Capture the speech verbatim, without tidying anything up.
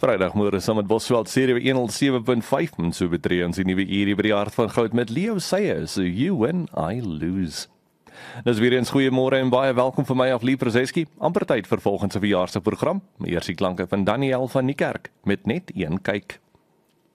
Vrydagmôre saam met Bosveld Stereo honderd sewe punt vyf en so betree ons die nuwe uur by die hart van goud met Leo Sayer, so you win, I lose. Dis weer eens goeiemôre en baie welkom vir my af Lee Prozeski. Amper tyd vir volgende verjaarsdagprogram. Eers die klanke van Daniel van Niekerk met net een kyk.